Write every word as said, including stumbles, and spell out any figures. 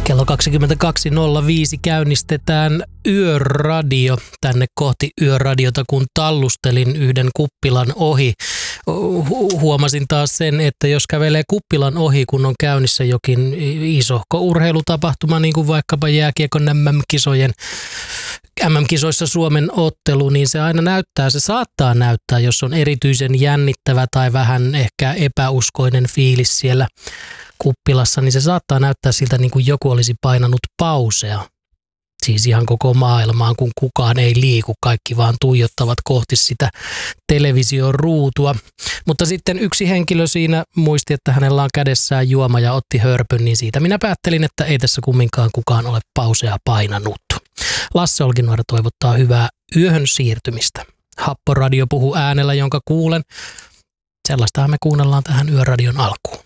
Kello kaksikymmentäkaksi nolla viisi käynnistetään Yöradio tänne kohti Yöradiota, kun tallustelin yhden kuppilan ohi. Hu- huomasin taas sen, että jos kävelee kuppilan ohi, kun on käynnissä jokin isohko urheilutapahtuma, niin kuin vaikkapa jääkiekon M M-kisojen M M-kisoissa Suomen ottelu, niin se aina näyttää, se saattaa näyttää, jos on erityisen jännittävä tai vähän ehkä epäuskoinen fiilis siellä kuppilassa, niin se saattaa näyttää siltä, niin kuin joku olisi painanut pausea. Siis ihan koko maailmaan, kun kukaan ei liiku, kaikki vaan tuijottavat kohti sitä television ruutua. Mutta sitten yksi henkilö siinä muisti, että hänellä on kädessään juoma ja otti hörpyn, niin siitä minä päättelin, että ei tässä kumminkaan kukaan ole pausea painanut. Lasse Olkinuora toivottaa hyvää yöhön siirtymistä. Happoradio puhuu äänellä, jonka kuulen. Sellaistahan me kuunnellaan tähän Yöradion alkuun.